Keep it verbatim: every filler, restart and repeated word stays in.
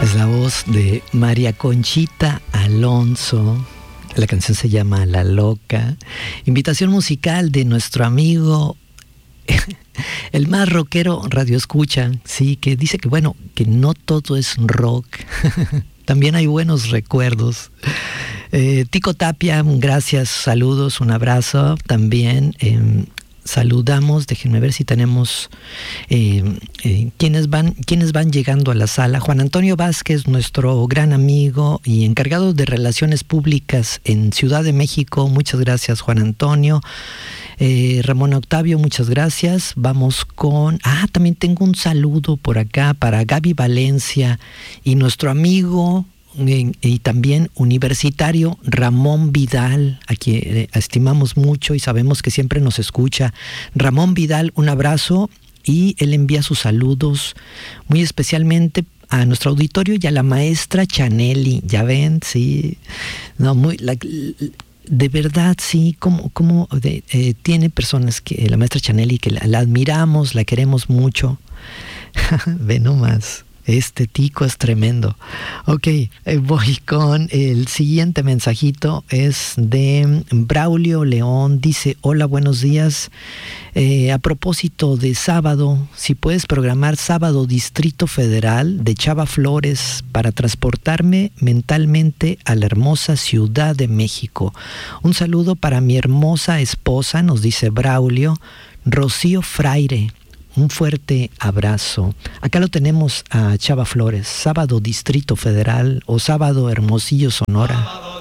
Es la voz de María Conchita Alonso. La canción se llama La Loca. Invitación musical de nuestro amigo, el más rockero Radio Escucha, sí, que dice que bueno, que no todo es rock. También hay buenos recuerdos. Eh, Tico Tapia, gracias, saludos, un abrazo. También eh, saludamos, déjenme ver si tenemos eh, eh, quienes van, quienes van llegando a la sala. Juan Antonio Vázquez, nuestro gran amigo y encargado de Relaciones Públicas en Ciudad de México. Muchas gracias, Juan Antonio. Eh, Ramón Octavio, muchas gracias. Vamos con... Ah, también tengo un saludo por acá para Gaby Valencia y nuestro amigo y, y también universitario Ramón Vidal, a quien eh, estimamos mucho y sabemos que siempre nos escucha. Ramón Vidal, un abrazo, y él envía sus saludos muy especialmente a nuestro auditorio y a la maestra Chanelli. Ya ven, sí, no, muy... La, de verdad, sí, como, como de, eh, tiene personas que la maestra Chanelli que la, la admiramos, la queremos mucho. Ve nomás, este tico es tremendo. Ok, eh, voy con el siguiente mensajito, es de Braulio León, dice: hola, buenos días. Eh, a propósito de sábado, si puedes programar sábado Distrito Federal de Chava Flores para transportarme mentalmente a la hermosa Ciudad de México. Un saludo para mi hermosa esposa, nos dice Braulio, Rocío Fraire. Un fuerte abrazo. Acá lo tenemos a Chava Flores, sábado Distrito Federal o sábado Hermosillo, Sonora.